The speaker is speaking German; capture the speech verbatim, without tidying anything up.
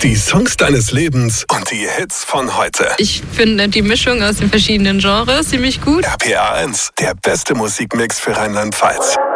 Die Songs deines Lebens und die Hits von heute. Ich finde die Mischung aus den verschiedenen Genres ziemlich gut. R P R eins, der beste Musikmix für Rheinland-Pfalz.